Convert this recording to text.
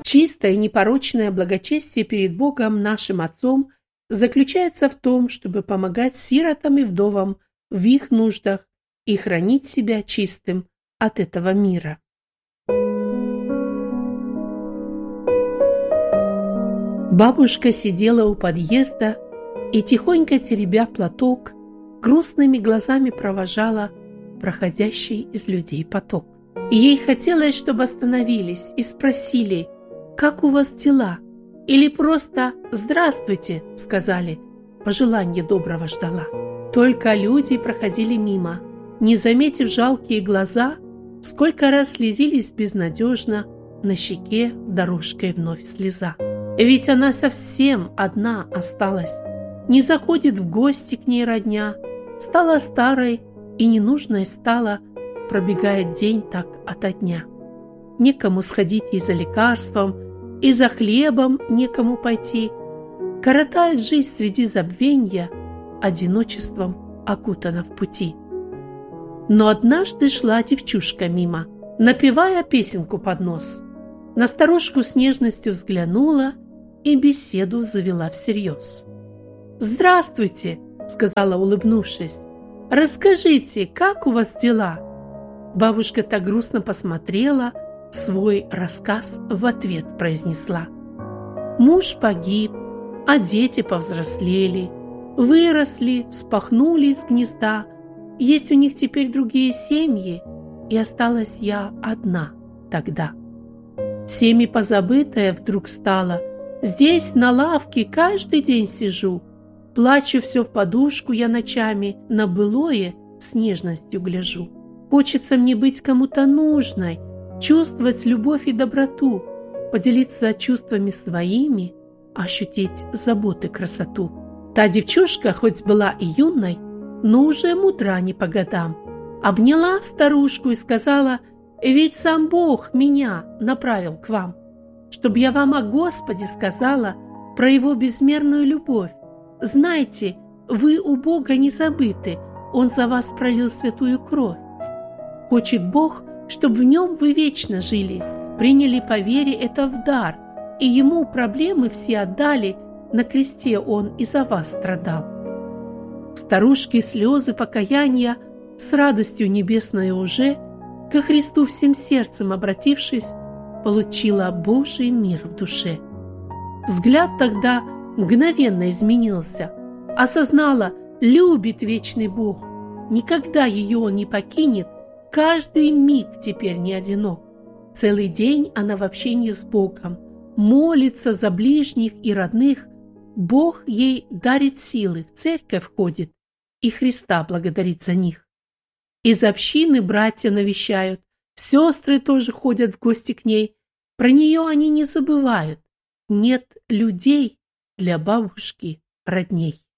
Чистое и непорочное благочестие перед Богом нашим Отцом заключается в том, чтобы помогать сиротам и вдовам в их нуждах и хранить себя чистым от этого мира. Бабушка сидела у подъезда и, тихонько теребя платок, грустными глазами провожала проходящий из людей поток. Ей хотелось, чтобы остановились и спросили: «Как у вас дела?» Или просто «Здравствуйте», сказали, пожелание доброго ждала. Только люди проходили мимо, не заметив жалкие глаза, сколько раз слезились безнадежно, на щеке дорожкой вновь слеза. Ведь она совсем одна осталась, не заходит в гости к ней родня, стала старой и ненужной стала, пробегает день так ото дня. Некому сходить и за лекарством, и за хлебом некому пойти. Коротает жизнь среди забвенья, одиночеством окутана в пути. Но однажды шла девчушка мимо, напевая песенку под нос. На старушку с нежностью взглянула и беседу завела всерьез. «Здравствуйте», — сказала, улыбнувшись. «Расскажите, как у вас дела?» Бабушка так грустно посмотрела, свой рассказ в ответ произнесла. «Муж погиб, а дети повзрослели, выросли, вспахнули из гнезда. Есть у них теперь другие семьи, и осталась я одна тогда. Всеми позабытая вдруг стала. Здесь на лавке каждый день сижу, плачу все в подушку я ночами, на былое с нежностью гляжу. Хочется мне быть кому-то нужной, чувствовать любовь и доброту, поделиться чувствами своими, ощутить заботы красоту». Та девчушка, хоть была и юной, но уже мудра не по годам, обняла старушку и сказала: «Ведь сам Бог меня направил к вам, чтобы я вам о Господе сказала про Его безмерную любовь. Знайте, вы у Бога не забыты, Он за вас пролил святую кровь. Хочет Бог, чтобы в Нем вы вечно жили, приняли по вере это в дар, и Ему проблемы все отдали, на кресте Он и за вас страдал». В старушке слезы покаяния, с радостью небесной уже, ко Христу всем сердцем обратившись, получила Божий мир в душе. Взгляд тогда мгновенно изменился, осознала, любит вечный Бог, никогда ее Он не покинет, каждый миг теперь не одинок. Целый день она в общении с Богом, молится за ближних и родных, Бог ей дарит силы, в церковь ходит и Христа благодарит за них. Из общины братья навещают, сестры тоже ходят в гости к ней, про нее они не забывают, нет людей для бабушки родней.